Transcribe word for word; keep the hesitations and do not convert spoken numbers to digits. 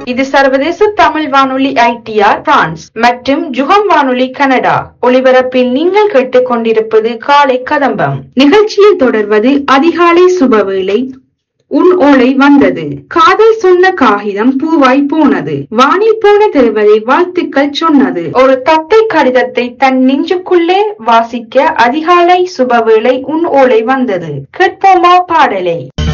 இது சர்வதேச தமிழ் வானொலி ஐ டி ஆர் பிரான்ஸ் மற்றும் ஜுகம் வானொலி கனடா ஒலிபரப்பில் நீங்கள் கேட்டுக் கொண்டிருப்பது காலை கதம்பம். நிகழ்ச்சியில் தொடர்வது அதிகாலை சுபவேளை. உன் ஓலை வந்தது, காதல் சொன்ன காகிதம் பூவாய் போனது, வானில் போன தேவதை வாழ்த்துக்கள் சொன்னது. ஒரு தத்தை கடிதத்தை தன் நெஞ்சுக்குள்ளே வாசிக்க அதிகாலை சுபவேளை உன் ஓலை வந்தது. கேட்போமா பாடலை.